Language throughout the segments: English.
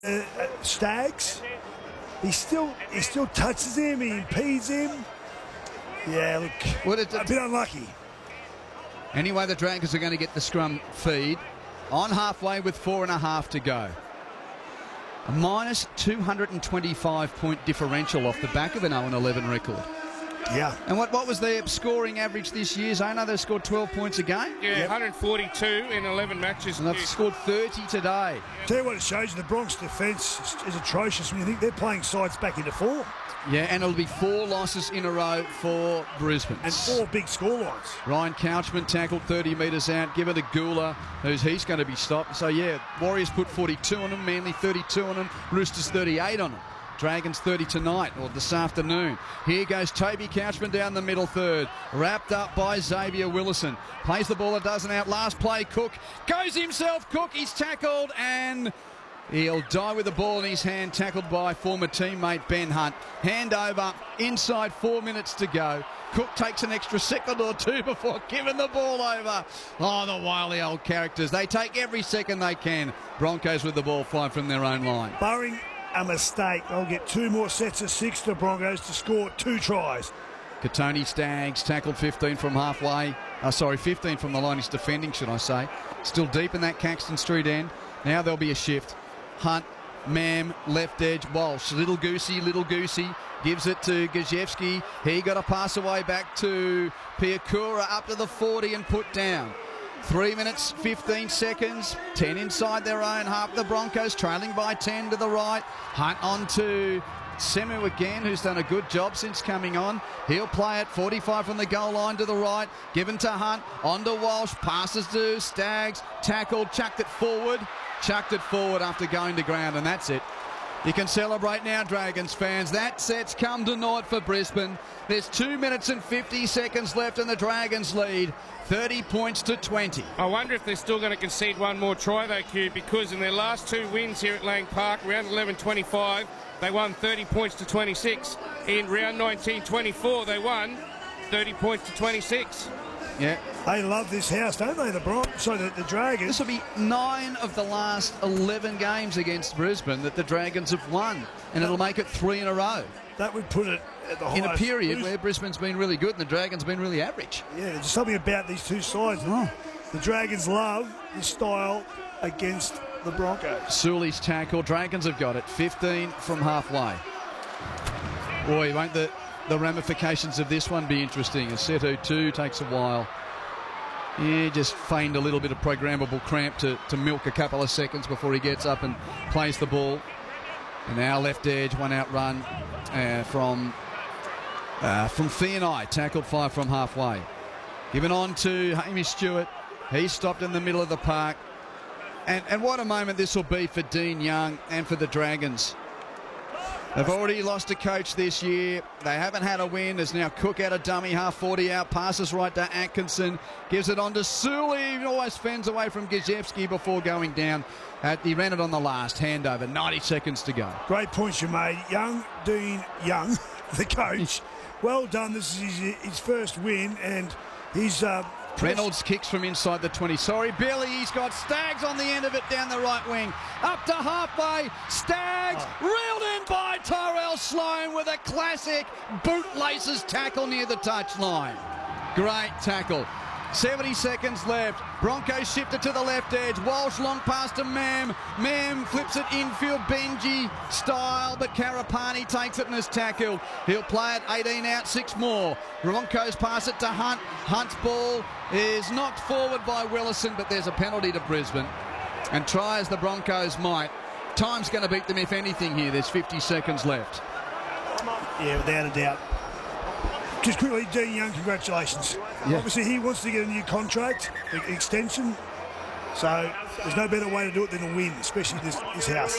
Staggs. He still touches him. He impedes him. Yeah, look, a bit unlucky. Anyway, the Dragons are going to get the scrum feed on halfway with 4.5 to go. A minus 225 point differential off the back of an 0-11 record. Yeah. And what was their scoring average this year, Zona? They scored 12 points a game? Yeah, yep. 142 in 11 matches. And they've scored 30 today. Tell you what it shows you, the Bronx defence is atrocious when you think they're playing sides back into form. Yeah, and it'll be 4 losses in a row for Brisbane. And 4 big scorelines. Ryan Couchman tackled 30 metres out, given to Gula, he's going to be stopped. So, yeah, Warriors put 42 on them, Manly 32 on them, Roosters 38 on them. Dragons 30 tonight, or this afternoon. Here goes Toby Couchman down the middle third. Wrapped up by Xavier Willison. Plays the ball a dozen out. Last play, Cook. Goes himself, Cook. He's tackled and he'll die with the ball in his hand. Tackled by former teammate Ben Hunt. Hand over, inside 4 minutes to go. Cook takes an extra second or two before giving the ball over. Oh, the wily old characters. They take every second they can. Broncos with the ball flying from their own line. Barring a mistake, they'll get 2 more sets of 6 to Broncos to score 2 tries. Katoni Staggs tackled 15 from halfway. 15 from the line. He's defending, should I say. Still deep in that Caxton Street end. Now there'll be a shift. Hunt, Mam, left edge, Walsh. Little Goosey. Gives it to Gajewski. He got a pass away back to Piakura up to the 40 and put down. 3 minutes, 15 seconds, 10 inside their own half. The Broncos trailing by 10 to the right. Hunt on to Semu again, who's done a good job since coming on. He'll play it 45 from the goal line to the right. Given to Hunt, on to Walsh, passes to Staggs, tackled, chucked it forward after going to ground, and that's it. You can celebrate now, Dragons fans. That set's come to naught for Brisbane. There's 2 minutes and 50 seconds left and the Dragons lead 30 points to 20. I wonder if they're still going to concede one more try though, Q, because in their last 2 wins here at Lang Park, round 11-25, they won 30 points to 26. In round 19-24, they won 30 points to 26. Yeah. They love this house, don't they, the Broncos? So the Dragons. This will be 9 of the last 11 games against Brisbane that the Dragons have won, and it'll make it 3 in a row. That would put it at the highest. In a period where Brisbane's been really good and the Dragons have been really average. Yeah, there's something about these two sides. Oh. The Dragons love this style against the Broncos. Sully's tackle. Dragons have got it. 15 from halfway. Boy, won't the ramifications of this one be interesting? A Seto 2 takes a while. Yeah, just feigned a little bit of programmable cramp to milk a couple of seconds before he gets up and plays the ball. And now left edge, 1 out run from Theonai. Tackled 5 from halfway. Given on to Hamish Stewart. He's stopped in the middle of the park. And what a moment this will be for Dean Young and for the Dragons. They've already lost a coach this year. They haven't had a win. There's now Cook out of dummy, half 40 out, passes right to Atkinson, gives it on to Sully, always fends away from Gajewski before going down. He ran it on the last handover, 90 seconds to go. Great points you made. Dean Young, the coach. Well done. This is his first win, and he's... Reynolds kicks from inside the 20. Sorry, Billy, he's got Staggs on the end of it down the right wing. Up to halfway, Staggs reeled in by Tyrell Sloan with a classic bootlaces tackle near the touchline. Great tackle. 70 seconds left. Broncos shift it to the left edge. Walsh long pass to Mam. Mam flips it infield, Benji style, but Karapani takes it and is tackled. He'll play it 18 out, 6 more. Broncos pass it to Hunt. Hunt's ball is knocked forward by Willison, but there's a penalty to Brisbane. And try as the Broncos might, time's going to beat them if anything here. There's 50 seconds left. Yeah, without a doubt. Just quickly, Dean Young, congratulations. Yeah. Obviously, he wants to get a new contract, extension. So there's no better way to do it than to win, especially this house.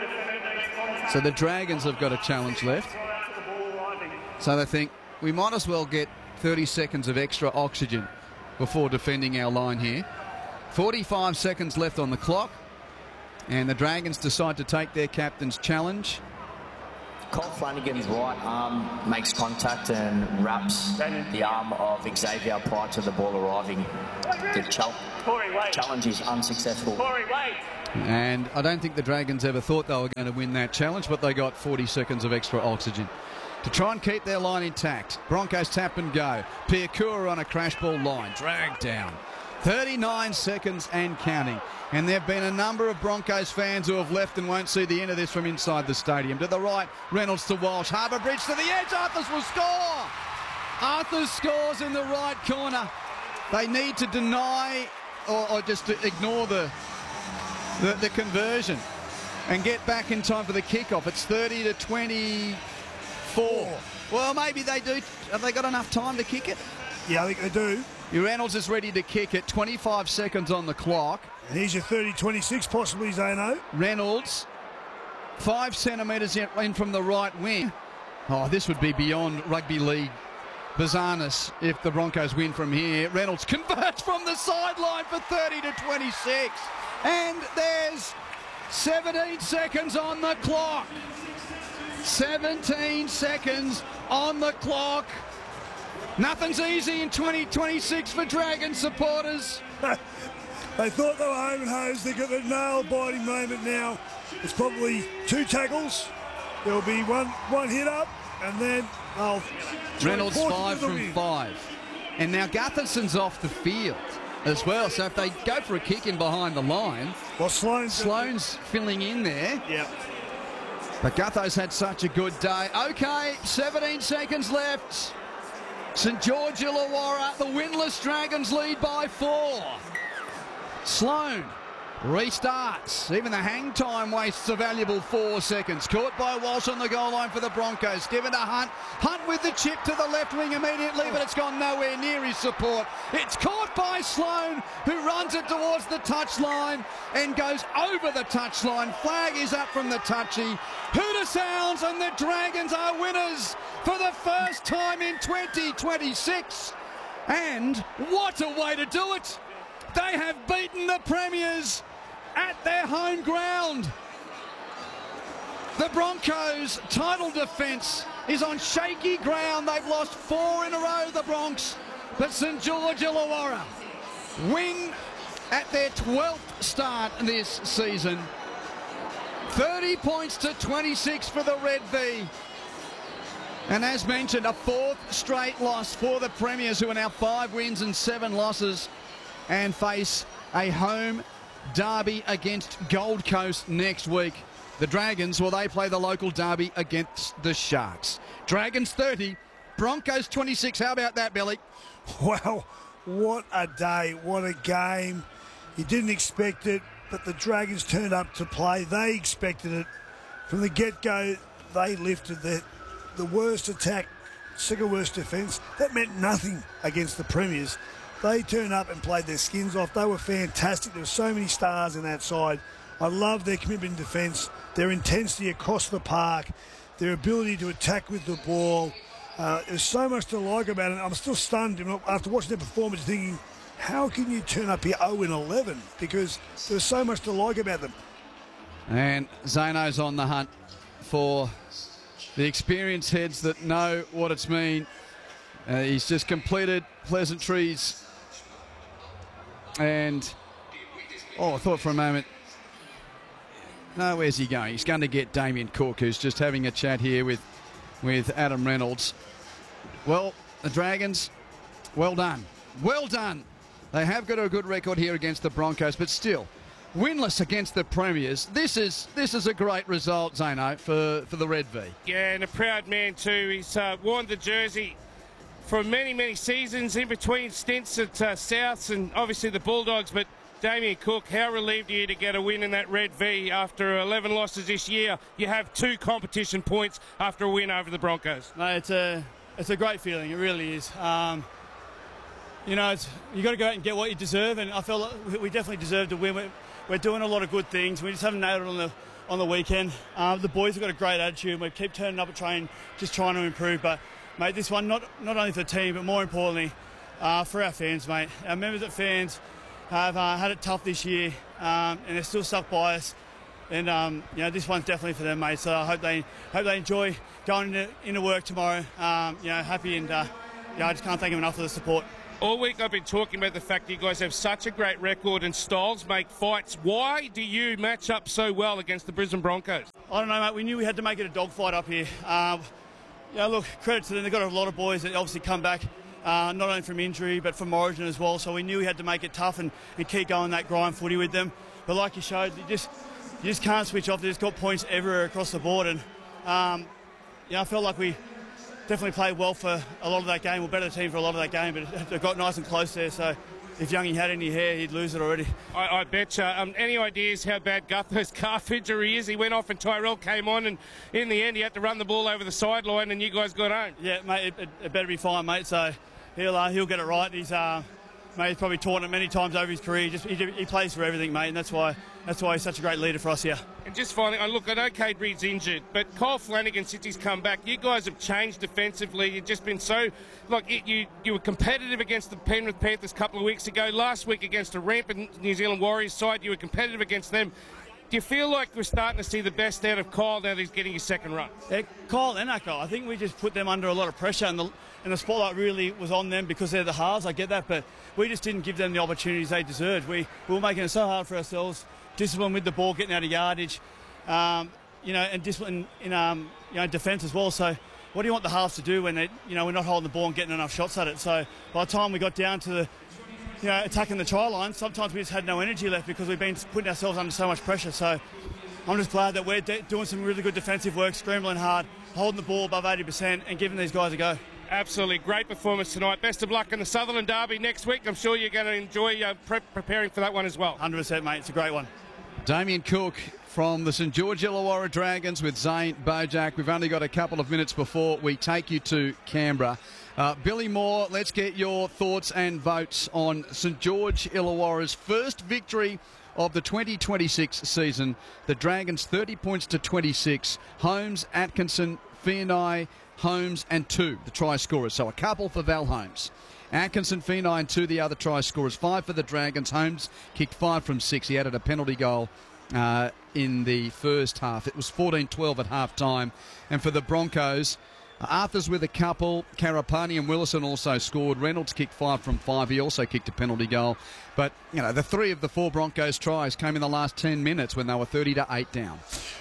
So the Dragons have got a challenge left. So they think we might as well get 30 seconds of extra oxygen before defending our line here. 45 seconds left on the clock. And the Dragons decide to take their captain's challenge. Cole Flanagan's right arm makes contact and wraps the arm of Xavier prior to the ball arriving. The challenge is unsuccessful. And I don't think the Dragons ever thought they were going to win that challenge, but they got 40 seconds of extra oxygen to try and keep their line intact. Broncos tap and go. Piakura on a crash ball line, dragged down. 39 seconds and counting. And there have been a number of Broncos fans who have left and won't see the end of this from inside the stadium. To the right, Reynolds to Walsh. Harbour Bridge to the edge. Arthurs will score. Arthurs scores in the right corner. They need to deny or just to ignore the conversion and get back in time for the kickoff. It's 30-24. Well, maybe they do. Have they got enough time to kick it? Yeah, I think they do. Reynolds is ready to kick it. 25 seconds on the clock. And here's your 30-26 possibly, Zano. Reynolds, 5 centimetres in from the right wing. Oh, this would be beyond rugby league bizarreness if the Broncos win from here. Reynolds converts from the sideline for 30-26. And there's 17 seconds on the clock. 17 seconds on the clock. Nothing's easy in 2026 for Dragon supporters. They thought they were home and hosed. They got the nail-biting moment now. It's probably 2 tackles. There'll be one hit up, and then Reynolds 5 from 5. And now Gutherson's off the field as well. So if they go for a kick in behind the line, well, Sloane's filling in there. Yeah. But Gutho's had such a good day. Okay, 17 seconds left. St George Illawarra, the winless Dragons lead by 4. Sloane restarts. Even the hang time wastes a valuable 4 seconds. Caught by Walsh on the goal line for the Broncos. Given to Hunt. Hunt with the chip to the left wing immediately, but it's gone nowhere near his support. It's caught by Sloane, who runs it towards the touchline and goes over the touchline. Flag is up from the touchy. Hooter sounds, and the Dragons are winners for the first time in 2026. And what a way to do it! They have beaten the Premiers at their home ground. The Broncos' title defence is on shaky ground. They've lost 4 in a row, the Bronx. But St George Illawarra win at their 12th start this season. 30 points to 26 for the Red V. And as mentioned, a 4th straight loss for the Premiers, who are now 5 wins and 7 losses. And face a home derby against Gold Coast next week. The Dragons, well, they play the local derby against the Sharks. Dragons 30, Broncos 26. How about that, Billy? Wow, what a day, what a game. You didn't expect it, but the Dragons turned up to play. They expected it. From the get-go, they lifted the worst attack, second worst defence. That meant nothing against the Premiers. They turned up and played their skins off. They were fantastic. There were so many stars in that side. I love their commitment in defence, their intensity across the park, their ability to attack with the ball. There's so much to like about it. I'm still stunned after watching their performance, thinking, how can you turn up here 0-11? Because there's so much to like about them. And Zano's on the hunt for the experienced heads that know what it's mean. He's just completed pleasantries. And, I thought for a moment, no, where's he going? He's going to get Damien Cook, who's just having a chat here with Adam Reynolds. Well, the Dragons, well done. Well done. They have got a good record here against the Broncos, but still, winless against the Premiers. This is a great result, Zano, for the Red V. Yeah, and a proud man too. He's worn the jersey for many, many seasons, in between stints at Souths and obviously the Bulldogs. But Damien Cook, how relieved are you to get a win in that Red V after 11 losses this year? You have 2 competition points after a win over the Broncos. No, it's a great feeling. It really is. You know, you got to go out and get what you deserve, and I felt like we definitely deserved to win. We're doing a lot of good things. We just haven't nailed it on the weekend. The boys have got a great attitude. We keep turning up at training, just trying to improve. But mate, this one not only for the team, but more importantly for our fans, mate. Our members and fans have had it tough this year, and they're still stuck by us. And you know, this one's definitely for them, mate. So I hope they enjoy going into work tomorrow. You know, happy, and I just can't thank them enough for the support. All week I've been talking about the fact that you guys have such a great record and styles make fights. Why do you match up so well against the Brisbane Broncos? I don't know, mate. We knew we had to make it a dogfight up here. Look, credit to them. They've got a lot of boys that obviously come back, not only from injury but from Origin as well. So we knew we had to make it tough and keep going that grind footy with them. But like you showed, you just can't switch off. They just got points everywhere across the board. And I felt like we definitely played well for a lot of that game. We're better team for a lot of that game, but it got nice and close there. So if Youngie had any hair, he'd lose it already. I bet you. Any ideas how bad Gutho's calf injury is? He went off and Tyrell came on, and in the end he had to run the ball over the sideline and you guys got home. Yeah, mate, it better be fine, mate. So he'll get it right. He's probably torn it many times over his career. He plays for everything, mate, and that's why he's such a great leader for us here. And just finally, I know Cade Reed's injured, but Kyle Flanagan, since he's come back, you guys have changed defensively. You've just been so, you were competitive against the Penrith Panthers a couple of weeks ago. Last week against a rampant New Zealand Warriors side, you were competitive against them. Do you feel like we're starting to see the best out of Kyle now that he's getting his second run? Yeah, Kyle and Echo, I think we just put them under a lot of pressure, and the spotlight really was on them because they're the halves. I get that, but we just didn't give them the opportunities they deserved. We were making it so hard for ourselves. Discipline with the ball, getting out of yardage, and discipline in defence as well. So what do you want the halves to do when we're not holding the ball and getting enough shots at it? So by the time we got down to the attacking the try line, sometimes we just had no energy left because we've been putting ourselves under so much pressure. So I'm just glad that we're doing some really good defensive work, scrambling hard, holding the ball above 80% and giving these guys a go. Absolutely great performance tonight. Best of luck in the Sutherland Derby next week. I'm sure you're going to enjoy preparing for that one as well. 100%, mate. It's a great one. Damien Cook from the St George Illawarra Dragons with Zane Bojack. We've only got a couple of minutes before we take you to Canberra. Billy Moore, let's get your thoughts and votes on St George Illawarra's first victory of the 2026 season. The Dragons 30 points to 26. Holmes, Atkinson, Fianai, Holmes and 2, the try scorers. So a couple for Val Holmes. Atkinson, Fianai and 2, the other try scorers. 5 for the Dragons. Holmes kicked 5 from 6. He added a penalty goal in the first half. It was 14-12 at half time. And for the Broncos, Arthur's with a couple. Karapani and Willison also scored. Reynolds kicked 5 from 5. He also kicked a penalty goal. But, the 3 of the 4 Broncos tries came in the last 10 minutes when they were 30-8 down.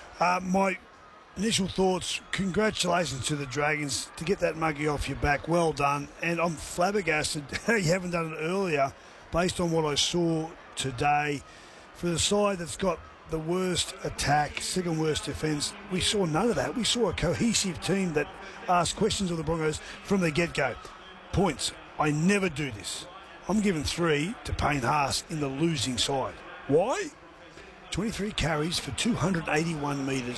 My initial thoughts, congratulations to the Dragons to get that monkey off your back. Well done. And I'm flabbergasted you haven't done it earlier based on what I saw today. For the side that's got the worst attack, second worst defence, we saw none of that. We saw a cohesive team that asked questions of the Broncos from the get-go. Points. I never do this. I'm giving 3 to Payne Haas in the losing side. Why? 23 carries for 281 metres.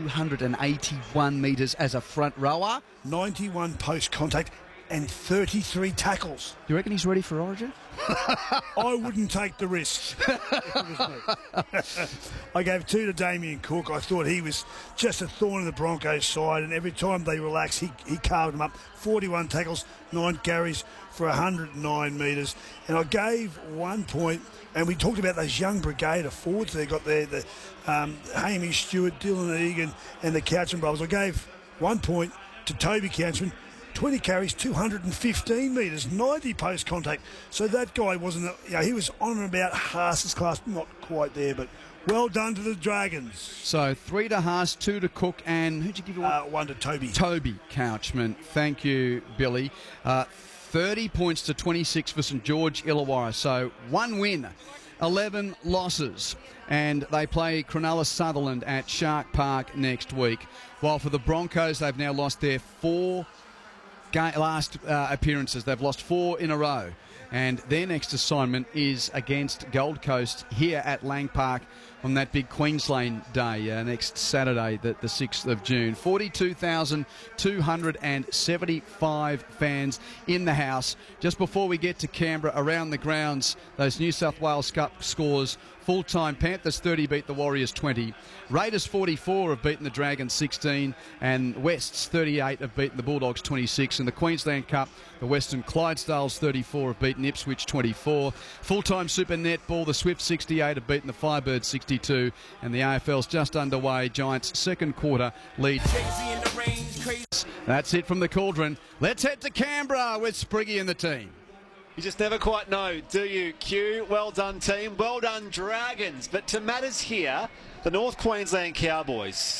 281 metres as a front rower. 91 post-contact and 33 tackles. Do you reckon he's ready for Origin? I wouldn't take the risk if it was me. I gave 2 to Damien Cook. I thought he was just a thorn in the Broncos' side, and every time they relaxed, he carved them up. 41 tackles, 9 carries for 109 metres. And I gave 1 point, and we talked about those young brigade of forwards they got there, the Hamish Stewart, Dylan Egan, and the Couchman brothers. I gave 1 point to Toby Couchman. 20 carries, 215 metres, 90 post-contact. So that guy wasn't, he was on and about Haas's class, not quite there, but well done to the Dragons. So 3 to Haas, 2 to Cook, and who'd you give 1 to Toby. Toby Couchman. Thank you, Billy. 30 points to 26 for St George Illawarra. So 1 win, 11 losses. And they play Cronulla Sutherland at Shark Park next week. While for the Broncos, they've now lost their 4 last appearances. They've lost 4 in a row. And their next assignment is against Gold Coast here at Lang Park on that big Queensland Day next Saturday, the 6th of June. 42,275 fans in the house. Just before we get to Canberra, around the grounds, those New South Wales Cup scores. Full-time, Panthers 30 beat the Warriors 20. Raiders 44 have beaten the Dragons 16. And Wests 38 have beaten the Bulldogs 26. In the Queensland Cup, the Western Clydesdales 34 have beaten Ipswich 24. Full-time Super Netball, the Swifts 68 have beaten the Firebirds 62. And the AFL's just underway. Giants' second quarter lead. That's it from the Cauldron. Let's head to Canberra with Spriggy and the team. You just never quite know, do you, Q? Well done, team. Well done, Dragons. But to matters here, the North Queensland Cowboys.